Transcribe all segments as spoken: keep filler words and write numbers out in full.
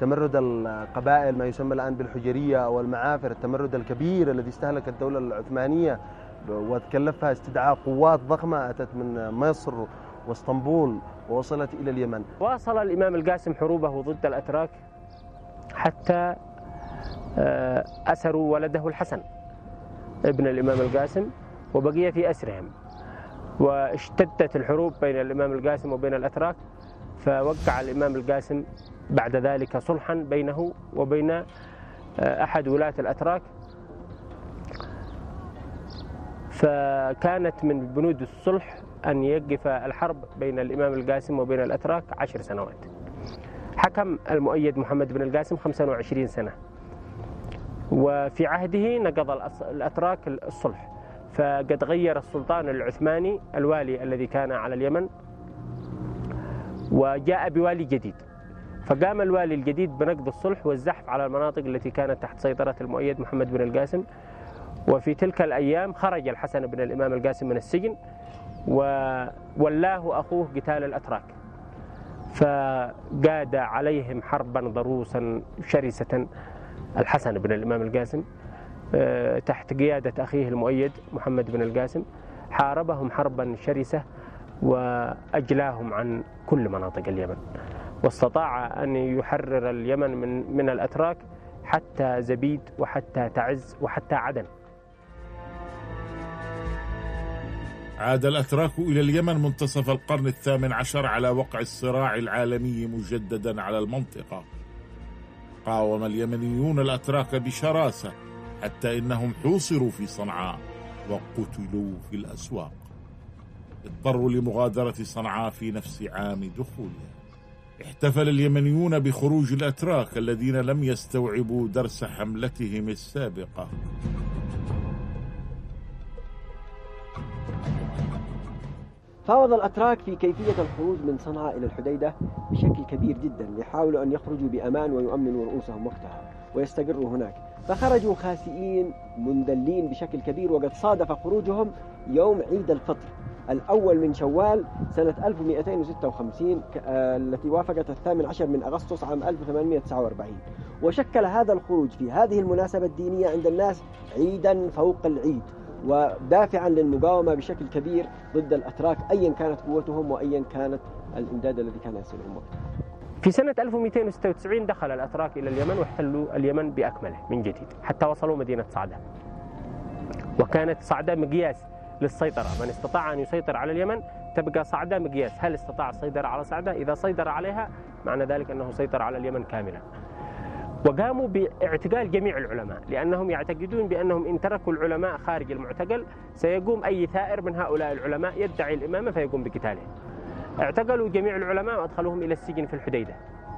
تمرد القبائل ما يسمى الآن بالحجرية أو المعافر، التمرد الكبير الذي استهلك الدولة العثمانية وتكلفها استدعاء قوات ضخمة أتت من مصر واسطنبول ووصلت إلى اليمن. واصل الإمام القاسم حروبه ضد الأتراك حتى أسروا ولده الحسن ابن الإمام القاسم وبقي في أسرهم، واشتدت الحروب بين الإمام القاسم وبين الأتراك، فوقع الإمام القاسم بعد ذلك صلحا بينه وبين أحد ولاة الأتراك، فكانت من بنود الصلح أن يقف الحرب بين الإمام القاسم وبين الأتراك عشر سنوات. حكم المؤيد محمد بن القاسم خمسة وعشرين سنة، وفي عهده نقض الأتراك الصلح، فقد غير السلطان العثماني الوالي الذي كان على اليمن وجاء بوالي جديد، فقام الوالي الجديد بنقض الصلح والزحف على المناطق التي كانت تحت سيطرة المؤيد محمد بن القاسم. وفي تلك الأيام خرج الحسن بن الإمام القاسم من السجن وولاه أخوه قتال الأتراك، فقاد عليهم حربا ضروسا شرسة الحسن بن الإمام القاسم تحت قيادة أخيه المؤيد محمد بن القاسم، حاربهم حربا شرسة وأجلاهم عن كل مناطق اليمن، واستطاع أن يحرر اليمن من من الأتراك حتى زبيد وحتى تعز وحتى عدن. عاد الأتراك إلى اليمن منتصف القرن الثامن عشر على وقع الصراع العالمي مجددا على المنطقة. قاوم اليمنيون الأتراك بشراسة حتى إنهم حوصروا في صنعاء وقتلوا في الأسواق. اضطروا لمغادرة صنعاء في نفس عام دخولها. احتفل اليمنيون بخروج الأتراك الذين لم يستوعبوا درس حملتهم السابقة. فاوض الأتراك في كيفية الخروج من صنعاء إلى الحديدة بشكل كبير جدا، ليحاولوا أن يخرجوا بأمان ويؤمنوا رؤوسهم وقتها ويستقروا هناك، فخرجوا خاسئين منذلين بشكل كبير، وقد صادف خروجهم يوم عيد الفطر الأول من شوال سنة ألف ومئتين وستة وخمسين التي وافقت الثامن عشر من أغسطس عام ألف وثمانمئة وتسعة وأربعين، وشكل هذا الخروج في هذه المناسبة الدينية عند الناس عيدا فوق العيد، ودافعا للمقاومة بشكل كبير ضد الأتراك أيا كانت قوتهم وأيا كانت الإمداد الذي كان يصلهم وقتها. في سنة ألف ومئتين وستة وتسعين دخل الأتراك إلى اليمن واحتلوا اليمن بأكمله من جديد حتى وصلوا مدينة صعدة، وكانت صعدة مقياس للسيطرة، من استطاع أن يسيطر على اليمن تبقى صعدة مقياس، هل استطاع السيطرة على صعدة؟ إذا سيطر عليها معنى ذلك أنه سيطر على اليمن كاملا. وقاموا باعتقال جميع العلماء، لأنهم يعتقدون بأنهم إن تركوا العلماء خارج المعتقل سيقوم أي ثائر من هؤلاء العلماء يدعي الإمامة فيقوم بقتالهم. اعتقلوا جميع العلماء وأدخلوهم إلى السجن في الحديدة.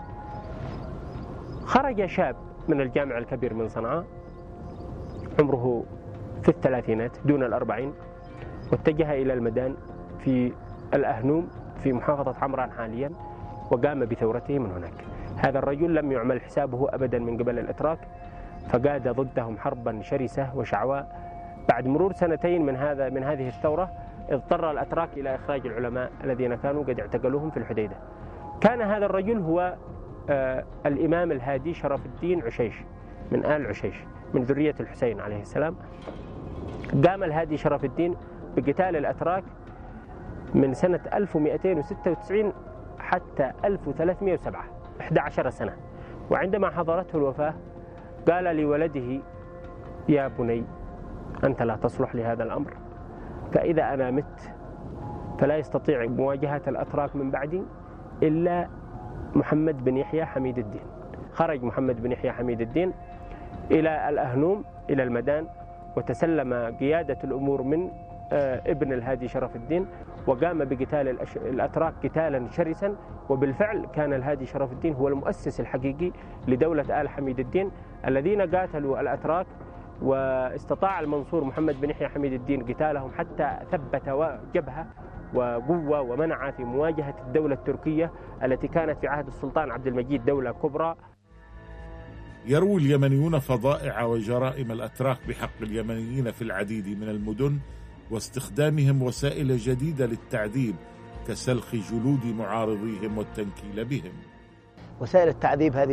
خرج شاب من الجامع الكبير من صنعاء عمره في الثلاثينات دون الأربعين، واتجه إلى المدان في الأهنوم في محافظة عمران حاليا، وقام بثورته من هناك. هذا الرجل لم يعمل حسابه أبدا من قبل الأتراك، فقاد ضدهم حربا شرسة وشعواء. بعد مرور سنتين من هذا من هذه الثورة اضطر الأتراك إلى إخراج العلماء الذين كانوا قد اعتقلوهم في الحديدة. كان هذا الرجل هو آه الإمام الهادي شرف الدين عشيش من آل عشيش من ذرية الحسين عليه السلام. قام الهادي شرف الدين بقتال الأتراك من سنة ألف ومئتين وستة وتسعين حتى ألف وثلاثمئة وسبعة، إحدى عشرة سنة. وعندما حضرته الوفاة قال لولده: يا بني أنت لا تصلح لهذا الأمر، فإذا أنا مت فلا يستطيع مواجهة الأتراك من بعدي إلا محمد بن يحيى حميد الدين. خرج محمد بن يحيى حميد الدين إلى الأهنوم إلى المدان، وتسلم قيادة الأمور من ابن الهادي شرف الدين، وقام بقتال الأتراك قتالا شرسا. وبالفعل كان الهادي شرف الدين هو المؤسس الحقيقي لدولة آل حميد الدين الذين قاتلوا الأتراك، واستطاع المنصور محمد بن يحيى حميد الدين قتالهم حتى ثبت جبهة وقوة ومنع في مواجهة الدولة التركية التي كانت في عهد السلطان عبد المجيد دولة كبرى. يروي اليمنيون فظائع وجرائم الأتراك بحق اليمنيين في العديد من المدن، واستخدامهم وسائل جديدة للتعذيب كسلخ جلود معارضيهم والتنكيل بهم. وسائل التعذيب هذه